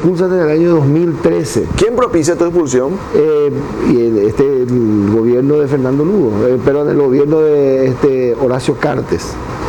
expulsan en el año 2013. ¿Quién propicia tu expulsión? El gobierno de Fernando Lugo, perdón, el gobierno de Horacio Cartes.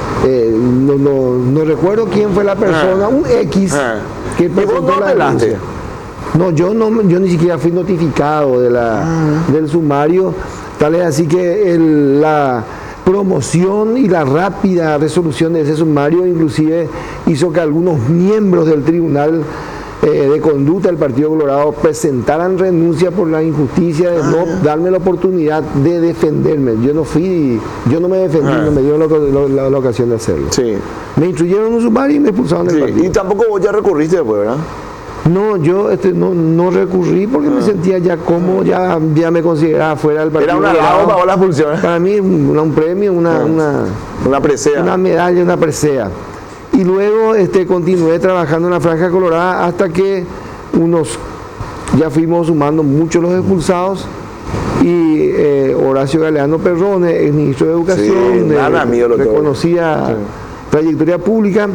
No recuerdo quién fue la persona, un X que presentó la denuncia. No, yo ni siquiera fui notificado del sumario, tal es así que la promoción y la rápida resolución de ese sumario inclusive hizo que algunos miembros del Tribunal de Conducta del Partido Colorado presentaran renuncia por la injusticia de no darme la oportunidad de defenderme. Yo no me defendí, no me dieron la ocasión de hacerlo. Sí. Me instruyeron en un sumario y me expulsaron del partido. Y tampoco vos ya recurriste después, ¿verdad? No, yo no recurrí porque me sentía ya cómodo, ya me consideraba fuera del partido. Era un halago para la expulsión. Para mí un premio, una presea. Una medalla, una presea. Y luego continué trabajando en la Franja Colorada hasta que ya fuimos sumando muchos los expulsados y Horacio Galeano Perrone, el ministro de Educación, reconocía trayectoria pública,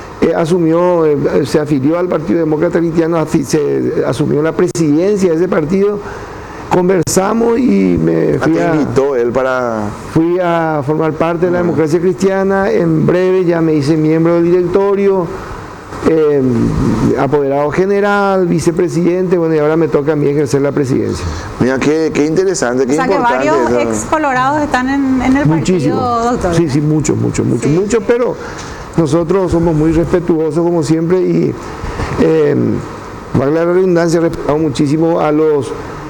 se afilió al Partido Demócrata Cristiano, asumió la presidencia de ese partido. Conversamos y fui a formar parte de la Democracia Cristiana. En breve ya me hice miembro del directorio, apoderado general, vicepresidente, bueno, y ahora me toca a mí ejercer la presidencia. Mira, qué interesante, qué importante. O sea que varios ex colorados están en el muchísimo partido, doctor. Sí, mucho, pero nosotros somos muy respetuosos como siempre y valga la redundancia, respetamos muchísimo a los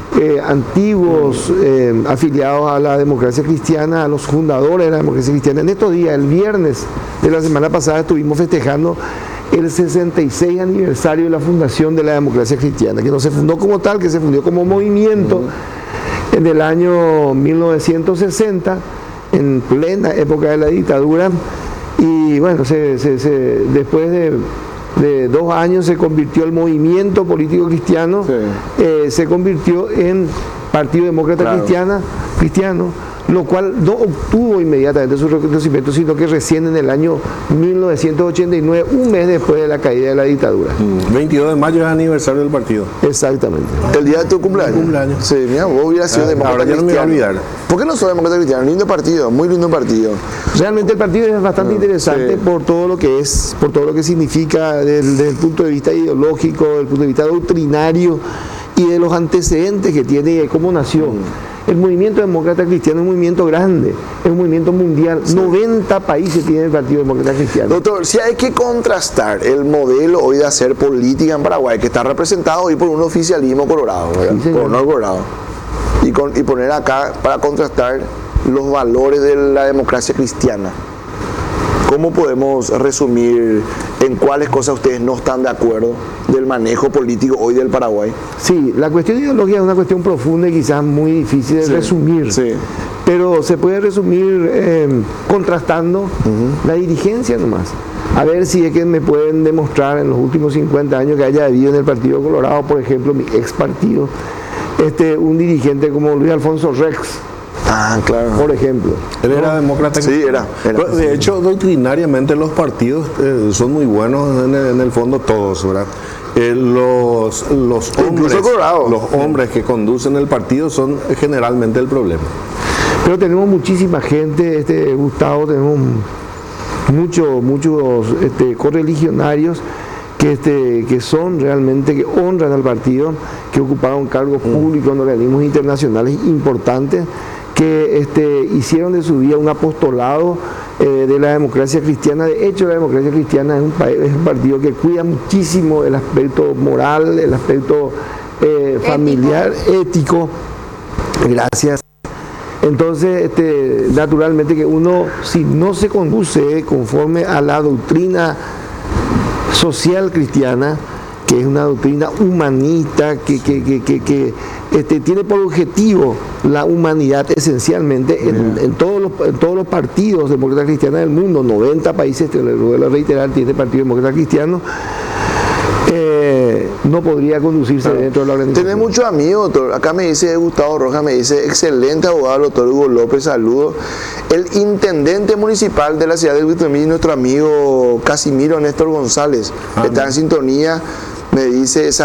antiguos afiliados a la Democracia Cristiana, a los fundadores de la Democracia Cristiana. En estos días, el viernes de la semana pasada, estuvimos festejando el 66 aniversario de la fundación de la Democracia Cristiana, que no se fundó como tal, que se fundó como movimiento en el año 1960, en plena época de la dictadura, y bueno, después de 2 años se convirtió el movimiento político cristiano, se convirtió en Partido Demócrata Cristiano, lo cual no obtuvo inmediatamente su reconocimiento, sino que recién en el año 1989, un mes después de la caída de la dictadura. 22 de mayo es aniversario del partido. Exactamente. El día de tu cumpleaños. Sí, mira, vos hubieras sido demócrata cristiano. No me voy a olvidar. ¿Por qué no soy demócrata cristiano? Lindo partido, muy lindo partido. Realmente el partido es bastante interesante por todo lo que es, por todo lo que significa desde el punto de vista ideológico, desde el punto de vista doctrinario y de los antecedentes que tiene como nación. El movimiento demócrata cristiano es un movimiento grande, es un movimiento mundial. 90 países tiene el Partido Demócrata Cristiano. Doctor, si hay que contrastar el modelo hoy de hacer política en Paraguay, que está representado hoy por un oficialismo colorado, Sí, por honor colorado, y poner acá para contrastar los valores de la democracia cristiana, ¿cómo podemos resumir en cuáles cosas ustedes no están de acuerdo del manejo político hoy del Paraguay? Sí, la cuestión ideológica es una cuestión profunda y quizás muy difícil de resumir, pero se puede resumir contrastando la dirigencia nomás. A ver si es que me pueden demostrar en los últimos 50 años que haya habido en el Partido Colorado, por ejemplo, mi ex partido, un dirigente como Luis Alfonso Rex. Claro. Por ejemplo. Él era demócrata. Sí, era. De hecho, doctrinariamente los partidos son muy buenos en el fondo todos, ¿verdad? Los hombres que conducen el partido son generalmente el problema. Pero tenemos muchísima gente, Gustavo, tenemos muchos correligionarios que son realmente, que honran al partido, que ocuparon cargos públicos en organismos internacionales importantes, que hicieron de su vida un apostolado de la democracia cristiana. De hecho, la democracia cristiana es un partido que cuida muchísimo el aspecto moral, el aspecto familiar, ético. Gracias. Entonces, naturalmente que uno, si no se conduce conforme a la doctrina social cristiana, que es una doctrina humanista, que tiene por objetivo la humanidad esencialmente en todos los partidos demócratas cristianos del mundo. 90 países, te lo vuelvo a reiterar, tiene Partido Demócrata Cristiano. No podría conducirse dentro de la organización. Tenés muchos amigos, doctor. Acá me dice Gustavo Rojas, me dice, excelente abogado, doctor Hugo López, saludos. El intendente municipal de la ciudad de Huitumí, nuestro amigo Casimiro Néstor González, está en sintonía, me dice,